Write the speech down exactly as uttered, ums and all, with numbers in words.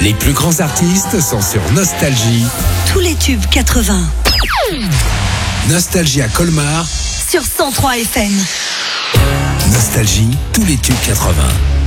Les plus grands artistes sont sur Nostalgie. Tous les tubes quatre-vingts. Nostalgie à Colmar. Sur cent trois F M. Nostalgie, tous les tubes quatre-vingts.